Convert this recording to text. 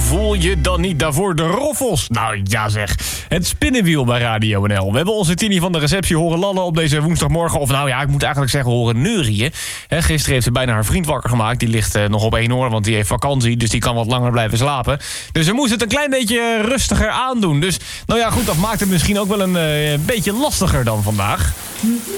voel je dan niet daarvoor de roffels? Nou ja zeg, het spinnenwiel bij Radio NL. We hebben onze Tini van de receptie horen lallen op deze woensdagmorgen. Of nou ja, ik moet eigenlijk zeggen horen neurieën. Gisteren heeft ze bijna haar vriend wakker gemaakt. Die ligt nog op 1 oor, want die heeft vakantie. Dus die kan wat langer blijven slapen. Dus ze moest het een klein beetje rustiger aandoen. Dus nou ja goed, dat maakt het misschien ook wel een beetje lastiger dan vandaag.